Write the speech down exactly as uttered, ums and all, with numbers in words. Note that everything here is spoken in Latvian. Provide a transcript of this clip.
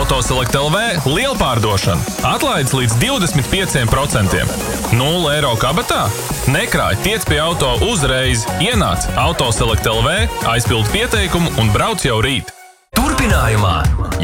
Autoselect L V liela pārdošana. Atlaides līdz divdesmit pieciem procentiem. nulle eiro kabatā? Nekrāj, tiec pie auto uzreiz. Ienāc Autoselect L V, aizpild pieteikumu un brauc jau rīt. Turpinājumā